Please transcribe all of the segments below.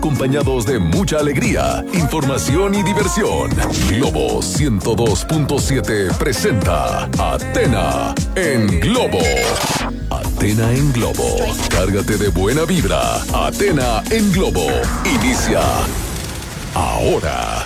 acompañados de mucha alegría, información y diversión. Globo 102.7 presenta Athena en Globo. Athena en Globo. Cárgate de buena vibra. Athena en Globo. Inicia ahora.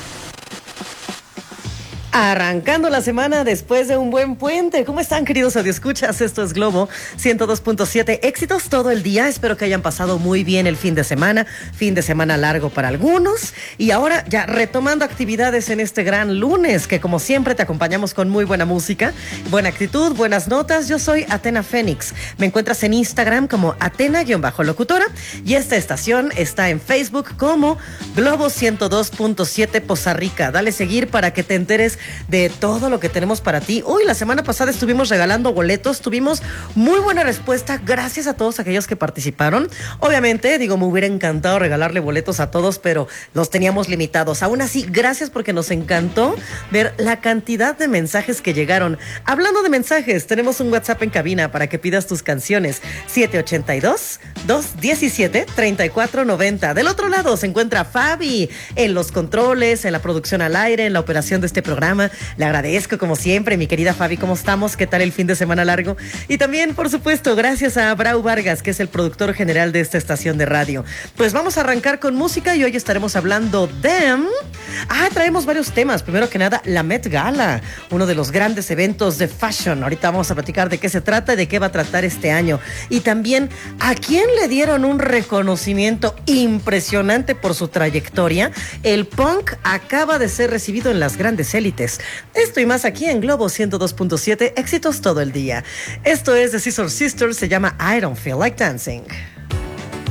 Arrancando la semana después de un buen puente. ¿Cómo están, queridos audioscuchas? Esto es Globo 102.7. Éxitos todo el día. Espero que hayan pasado muy bien el fin de semana. Fin de semana largo para algunos. Y ahora ya retomando actividades en este gran lunes, que como siempre te acompañamos con muy buena música, buena actitud, buenas notas. Yo soy Athena Fénix. Me encuentras en Instagram como Athena-locutora. Y esta estación está en Facebook como Globo 102.7 Poza Rica. Dale seguir para que te enteres de todo lo que tenemos para ti. Uy, la semana pasada estuvimos regalando boletos, tuvimos muy buena respuesta, gracias a todos aquellos que participaron. Obviamente, me hubiera encantado regalarle boletos a todos, pero los teníamos limitados. Aún así, gracias porque nos encantó ver la cantidad de mensajes que llegaron. Hablando de mensajes, tenemos un WhatsApp en cabina para que pidas tus canciones. 782-217-3490. Del otro lado se encuentra Fabi en los controles, en la producción al aire, en la operación de este programa. Le agradezco como siempre, mi querida Fabi, ¿cómo estamos? ¿Qué tal el fin de semana largo? Y también, por supuesto, gracias a Brau Vargas, que es el productor general de esta estación de radio. Pues vamos a arrancar con música y hoy estaremos hablando de... traemos varios temas. Primero que nada, la Met Gala, uno de los grandes eventos de fashion. Ahorita vamos a platicar de qué se trata y de qué va a tratar este año. Y también, ¿a quién le dieron un reconocimiento impresionante por su trayectoria? El punk acaba de ser recibido en las grandes élites. Esto y más aquí en Globo 102.7, éxitos todo el día. Esto es The Scissor Sisters, se llama I Don't Feel Like Dancing.